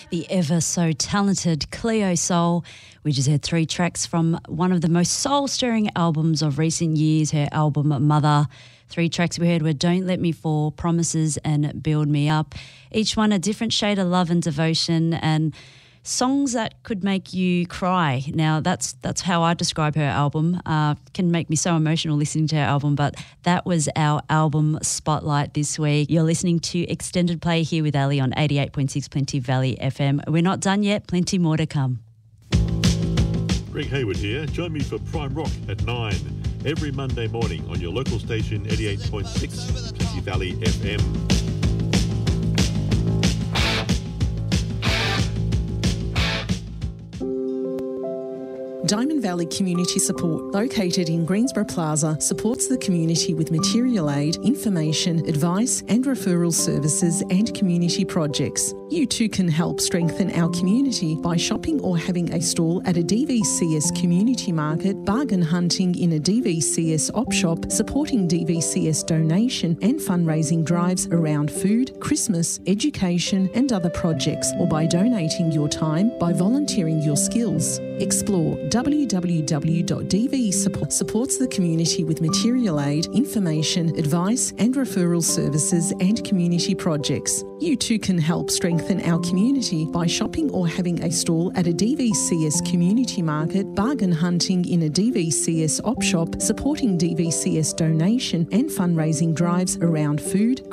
the ever so talented Cleo Sol. We just heard 3 tracks from one of the most soul-stirring albums of recent years, her album Mother. 3 tracks we heard were Don't Let Me Fall, Promises and Build Me Up. Each one a different shade of love and devotion and songs that could make you cry. Now, that's how I describe her album. Can make me so emotional listening to her album, but that was our album Spotlight this week. You're listening to Extended Play here with Ali on 88.6 Plenty Valley FM. We're not done yet, plenty more to come. Greg Hayward here. Join me for Prime Rock at 9 every Monday morning on your local station 88.6 Plenty Valley FM. Diamond Valley Community Support, located in Greensborough Plaza, supports the community with material aid, information, advice and referral services and community projects. You too can help strengthen our community by shopping or having a stall at a DVCS community market, bargain hunting in a DVCS op shop, supporting DVCS donation and fundraising drives around food, Christmas, education and other projects, or by donating your time by volunteering your skills. Explore www.DV supports the community with material aid, information, advice and referral services and community projects. You too can help strengthen our community by shopping or having a stall at a DVCS community market, bargain hunting in a DVCS op shop, supporting DVCS donation and fundraising drives around food,